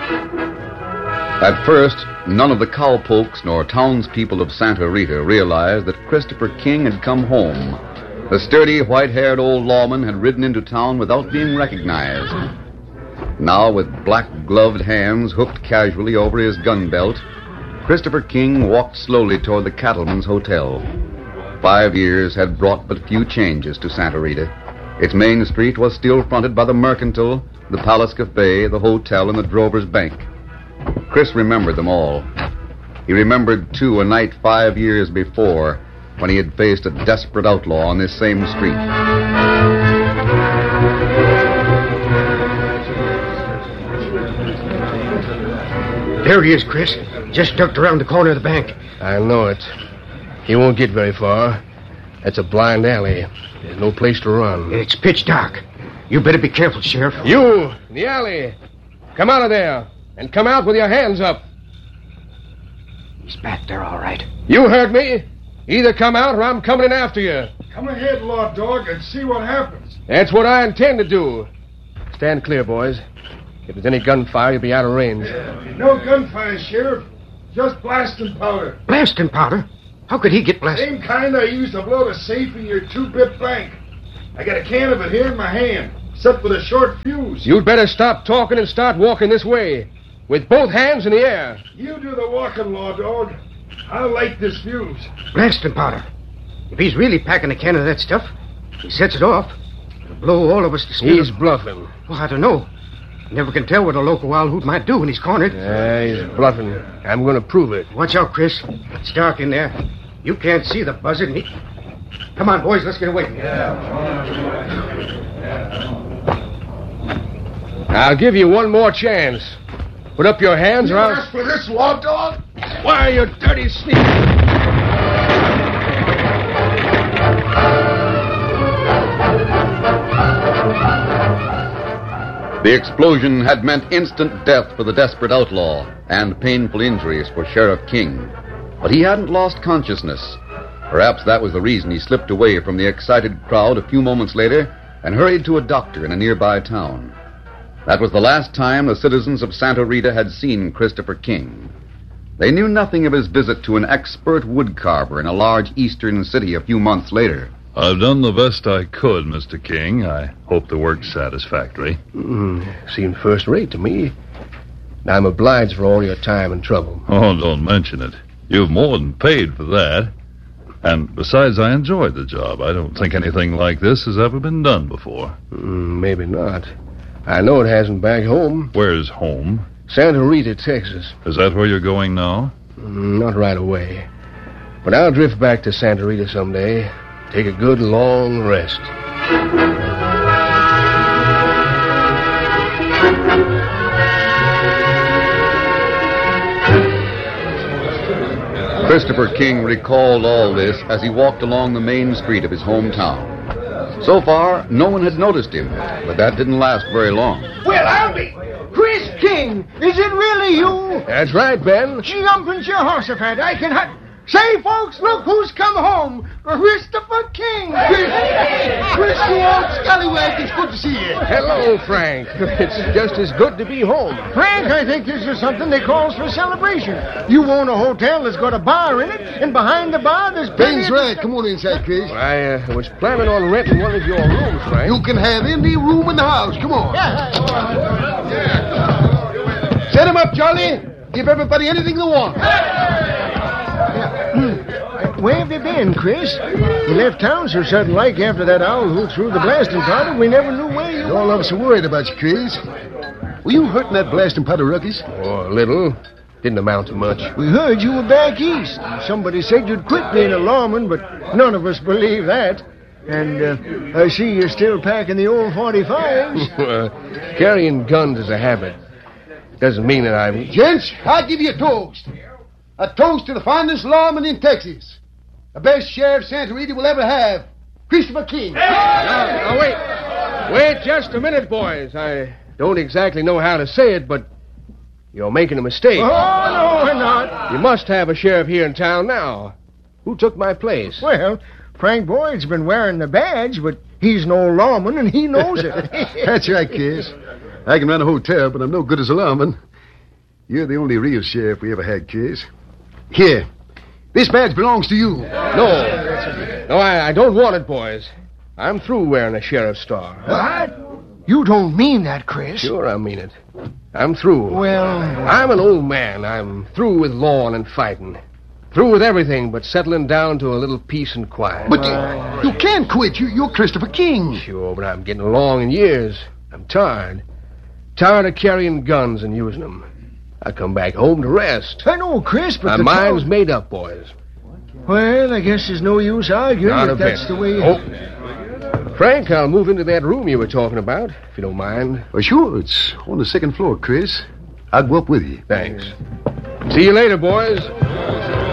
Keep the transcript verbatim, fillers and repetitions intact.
At first, none of the cowpokes nor townspeople of Santa Rita realized that Christopher King had come home. The sturdy, white-haired old lawman had ridden into town without being recognized. Now, with black-gloved hands hooked casually over his gun belt, Christopher King walked slowly toward the Cattleman's Hotel. Five years had brought but few changes to Santa Rita. Its main street was still fronted by the Mercantile, the Palace Cafe, the hotel, and the Drover's Bank. Chris remembered them all. He remembered, too, a night five years before when he had faced a desperate outlaw on this same street. There he is, Chris. Just ducked around the corner of the bank. I know it. He won't get very far. That's a blind alley. There's no place to run. It's pitch dark. You better be careful, Sheriff. You, in the alley. Come out of there. And come out with your hands up. He's back there, all right. You heard me. Either come out or I'm coming in after you. Come ahead, Law Dog, and see what happens. That's what I intend to do. Stand clear, boys. If there's any gunfire, you'll be out of range. No gunfire, Sheriff. Just blasting powder. Blasting powder? How could he get blasted? Same kind I used to blow the safe in your two-bit bank. I got a can of it here in my hand, set with a short fuse. You'd better stop talking and start walking this way. With both hands in the air. You do the walking, Law Dog. I'll light this fuse. Blasting powder. If he's really packing a can of that stuff, he sets it off. It'll blow all of us to smithereens. He's bluffing. Well, I don't know. Never can tell what a local wild hoot might do when he's cornered. Yeah, he's bluffing. I'm going to prove it. Watch out, Chris. It's dark in there. You can't see the buzzard. And he... Come on, boys. Let's get away from here. I'll give you one more chance. Put up your hands You around... asked for this, Law Dog? Why, you dirty sneak? The explosion had meant instant death for the desperate outlaw and painful injuries for Sheriff King. But he hadn't lost consciousness. Perhaps that was the reason he slipped away from the excited crowd a few moments later and hurried to a doctor in a nearby town. That was the last time the citizens of Santa Rita had seen Christopher King. They knew nothing of his visit to an expert woodcarver in a large eastern city a few months later. I've done the best I could, Mister King. I hope the work's satisfactory. Mm, seemed first rate to me. I'm obliged for all your time and trouble. Oh, don't mention it. You've more than paid for that. And besides, I enjoyed the job. I don't think anything like this has ever been done before. Mm, maybe not. I know it hasn't back home. Where's home? Santa Rita, Texas. Is that where you're going now? Mm, not right away. But I'll drift back to Santa Rita someday. Take a good long rest. Christopher King recalled all this as he walked along the main street of his hometown. So far, no one had noticed him, but that didn't last very long. Well, Albie! Chris King! Is it really you? That's right, Ben. Jumping Jehoshaphat, I can... Ha- Say, folks, look who's come home. Christopher King. Chris, Chris, you old scallywag, it's good to see you. Hello, Frank. It's just as good to be home. Frank, I think this is something they calls for celebration. You own a hotel that's got a bar in it, and behind the bar there's plenty Ben's of... right. Come on inside, Chris. I uh, was planning on renting one of your rooms, Frank. You can have any room in the house. Come on. Yeah. Set him up, Charlie. Give everybody anything they want. Where have you been, Chris? You left town so sudden like after that owl who threw the blasting powder. We never knew where you were. All of us are worried about you, Chris. Were you hurting that blasting powder ruckus? Oh, a little. Didn't amount to much. We heard you were back east. Somebody said you'd quit being a lawman, but none of us believe that. And uh, I see you're still packing the old forty-fives. uh, carrying guns is a habit. Doesn't mean that I... Gents, I'll give you a toast. A toast to the finest lawman in Texas. The best sheriff Santa Rita will ever have. Christopher King. Now, now, wait. Wait just a minute, boys. I don't exactly know how to say it, but you're making a mistake. Oh, no, we're not. You must have a sheriff here in town now. Who took my place? Well, Frank Boyd's been wearing the badge, but he's an old lawman, and he knows it. That's right, Chris. I can run a hotel, but I'm no good as a lawman. You're the only real sheriff we ever had, Chris. Here. This badge belongs to you. No. No, I, I don't want it, boys. I'm through wearing a sheriff's star. What? You don't mean that, Chris. Sure, I mean it. I'm through. Well... I'm an old man. I'm through with lawing and fighting. Through with everything but settling down to a little peace and quiet. But you, you can't quit. You, you're Christopher King. Sure, but I'm getting along in years. I'm tired. Tired of carrying guns and using them. I come back home to rest. I know, Chris, but My the mind's town- made up, boys. Well, I guess there's no use arguing Not if a that's bit. the way... Oh. Frank, I'll move into that room you were talking about, if you don't mind. Well, sure. It's on the second floor, Chris. I'll go up with you. Thanks. See you later, boys.